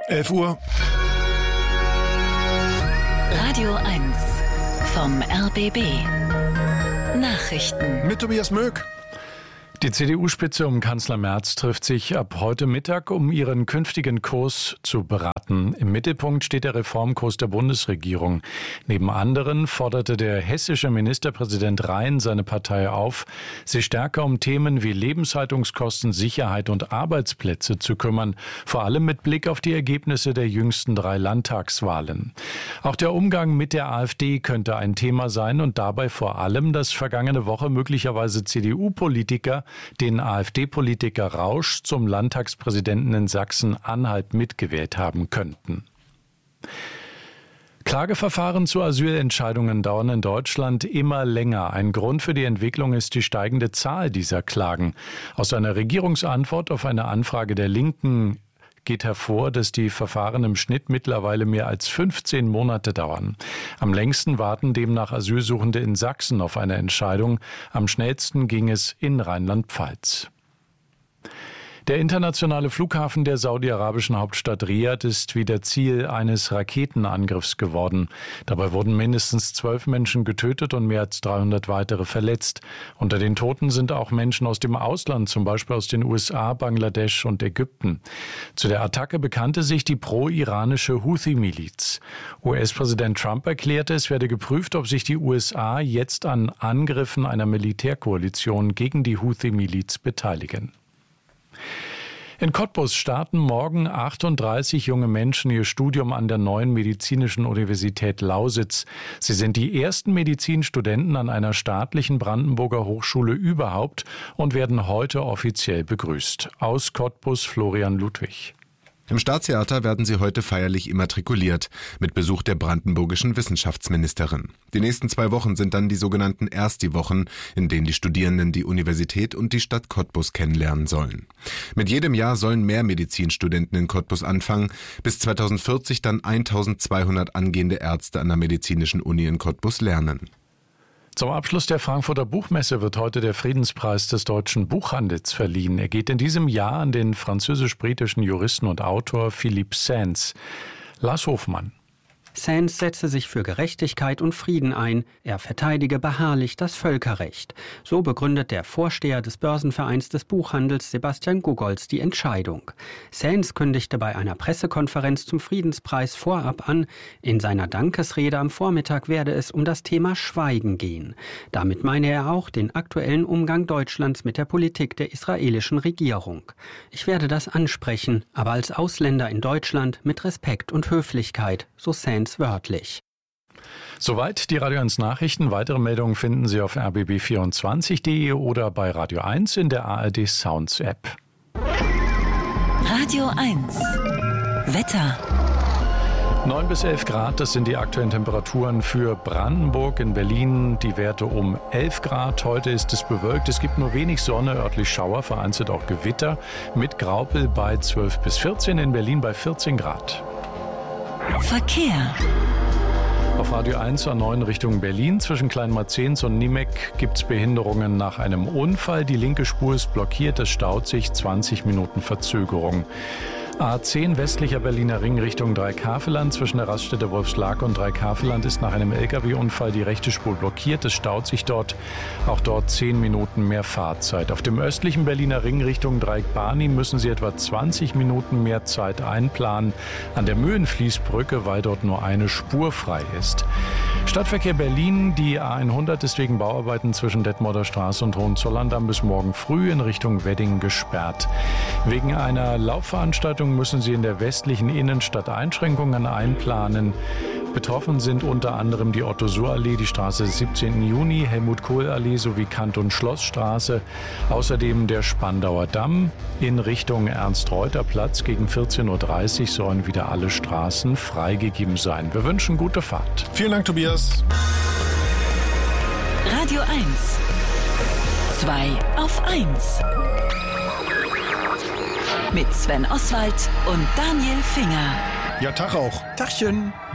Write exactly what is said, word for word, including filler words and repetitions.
elf Uhr. Radio eins vom R B B. Nachrichten. Mit Tobias Möck. Die C D U-Spitze um Kanzler Merz trifft sich ab heute Mittag, um ihren künftigen Kurs zu beraten. Im Mittelpunkt steht der Reformkurs der Bundesregierung. Neben anderen forderte der hessische Ministerpräsident Rhein seine Partei auf, sich stärker um Themen wie Lebenshaltungskosten, Sicherheit und Arbeitsplätze zu kümmern, vor allem mit Blick auf die Ergebnisse der jüngsten drei Landtagswahlen. Auch der Umgang mit der AfD könnte ein Thema sein und dabei vor allem, dass vergangene Woche möglicherweise C D U-Politiker den AfD-Politiker Rausch zum Landtagspräsidenten in Sachsen-Anhalt mitgewählt haben könnten. Klageverfahren zu Asylentscheidungen dauern in Deutschland immer länger. Ein Grund für die Entwicklung ist die steigende Zahl dieser Klagen. Aus einer Regierungsantwort auf eine Anfrage der Linken geht hervor, dass die Verfahren im Schnitt mittlerweile mehr als fünfzehn Monate dauern. Am längsten warten demnach Asylsuchende in Sachsen auf eine Entscheidung. Am schnellsten ging es in Rheinland-Pfalz. Der internationale Flughafen der saudi-arabischen Hauptstadt Riad ist wieder Ziel eines Raketenangriffs geworden. Dabei wurden mindestens zwölf Menschen getötet und mehr als dreihundert weitere verletzt. Unter den Toten sind auch Menschen aus dem Ausland, zum Beispiel aus den U S A, Bangladesch und Ägypten. Zu der Attacke bekannte sich die pro-iranische Houthi-Miliz. U S-Präsident Trump erklärte, es werde geprüft, ob sich die U S A jetzt an Angriffen einer Militärkoalition gegen die Houthi-Miliz beteiligen. In Cottbus starten morgen achtunddreißig junge Menschen ihr Studium an der neuen Medizinischen Universität Lausitz. Sie sind die ersten Medizinstudenten an einer staatlichen Brandenburger Hochschule überhaupt und werden heute offiziell begrüßt. Aus Cottbus Florian Ludwig. Im Staatstheater werden sie heute feierlich immatrikuliert, mit Besuch der brandenburgischen Wissenschaftsministerin. Die nächsten zwei Wochen sind dann die sogenannten Ersti-Wochen, in denen die Studierenden die Universität und die Stadt Cottbus kennenlernen sollen. Mit jedem Jahr sollen mehr Medizinstudenten in Cottbus anfangen, bis zweitausendvierzig dann eintausendzweihundert angehende Ärzte an der Medizinischen Uni in Cottbus lernen. Zum Abschluss der Frankfurter Buchmesse wird heute der Friedenspreis des deutschen Buchhandels verliehen. Er geht in diesem Jahr an den französisch-britischen Juristen und Autor Philippe Sands. Lars Hofmann. Sands setze sich für Gerechtigkeit und Frieden ein. Er verteidige beharrlich das Völkerrecht. So begründet der Vorsteher des Börsenvereins des Buchhandels Sebastian Gugolz die Entscheidung. Sands kündigte bei einer Pressekonferenz zum Friedenspreis vorab an, in seiner Dankesrede am Vormittag werde es um das Thema Schweigen gehen. Damit meine er auch den aktuellen Umgang Deutschlands mit der Politik der israelischen Regierung. Ich werde das ansprechen, aber als Ausländer in Deutschland mit Respekt und Höflichkeit, so Sands wörtlich. Soweit die Radio eins Nachrichten. Weitere Meldungen finden Sie auf r b b vierundzwanzig punkt de oder bei Radio eins in der A R D Sounds App. Radio eins Wetter. neun bis elf Grad, das sind die aktuellen Temperaturen für Brandenburg. In Berlin die Werte um elf Grad. Heute ist es bewölkt. Es gibt nur wenig Sonne, örtlich Schauer, vereinzelt auch Gewitter. Mit Graupel bei zwölf bis vierzehn, in Berlin bei vierzehn Grad. Verkehr. Auf Radio eins A neun Richtung Berlin zwischen Kleinmarzens und Niemek gibt es Behinderungen nach einem Unfall. Die linke Spur ist blockiert, es staut sich, zwanzig Minuten Verzögerung. A zehn westlicher Berliner Ring Richtung Dreikafelland zwischen der Raststätte Wolfslark und Dreikafelland ist nach einem L K W-Unfall die rechte Spur blockiert. Es staut sich dort, auch dort zehn Minuten mehr Fahrzeit. Auf dem östlichen Berliner Ring Richtung Dreieck-Barnim müssen Sie etwa zwanzig Minuten mehr Zeit einplanen an der Möhenfließbrücke, weil dort nur eine Spur frei ist. Stadtverkehr Berlin, die A hundert ist wegen Bauarbeiten zwischen Detmolder Straße und Hohenzollern-Damm bis morgen früh in Richtung Wedding gesperrt. Wegen einer Laufveranstaltung müssen Sie in der westlichen Innenstadt Einschränkungen einplanen. Betroffen sind unter anderem die Otto-Suhr-Allee, die Straße des siebzehnten Juni, Helmut-Kohl-Allee sowie Kant- und Schlossstraße. Außerdem der Spandauer Damm. In Richtung Ernst-Reuter-Platz gegen vierzehn Uhr dreißig sollen wieder alle Straßen freigegeben sein. Wir wünschen gute Fahrt. Vielen Dank, Tobias. Radio eins. zwei auf eins. Mit Sven Oswald und Daniel Finger. Ja, Tag auch. Tachchen.